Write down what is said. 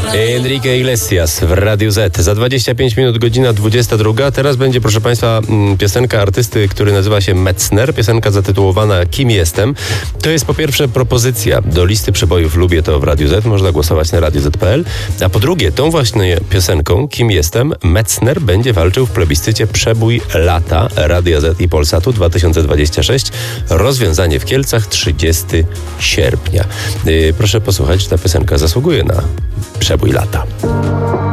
Enrique Iglesias w Radiu Z. Za 25 minut godzina 22. Teraz będzie, proszę Państwa, piosenka artysty, który nazywa się Metzner. Piosenka zatytułowana Kim jestem. To jest po pierwsze propozycja do listy przebojów Lubię to w Radiu Z. Można głosować na radioz.pl. A po drugie, tą właśnie piosenką Kim jestem Metzner będzie walczył w plebiscycie Przebój Lata Radia Z i Polsatu 2026. Rozwiązanie w Kielcach 30 sierpnia. Proszę posłuchać, że ta piosenka zasługuje na Przebój Lata.